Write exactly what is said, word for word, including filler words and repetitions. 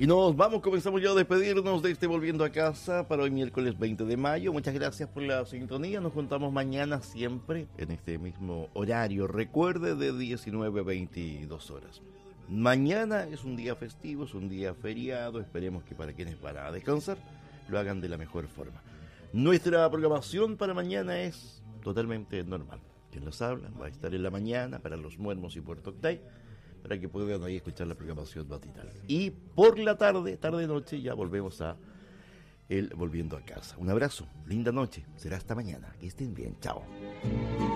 Y nos vamos, comenzamos ya a despedirnos de este Volviendo a Casa para hoy miércoles veinte de mayo. Muchas gracias por la sintonía. Nos juntamos mañana siempre en este mismo horario. Recuerde, de diecinueve a veintidós horas. Mañana es un día festivo, es un día feriado. Esperemos que para quienes van a descansar lo hagan de la mejor forma. Nuestra programación para mañana es totalmente normal. Quien los habla va a estar en la mañana para Los Muermos y Puerto Octay, para que puedan ahí escuchar la programación matinal. Y por la tarde, tarde-noche, ya volvemos a el Volviendo a Casa. Un abrazo, linda noche, será hasta mañana. Que estén bien, chao.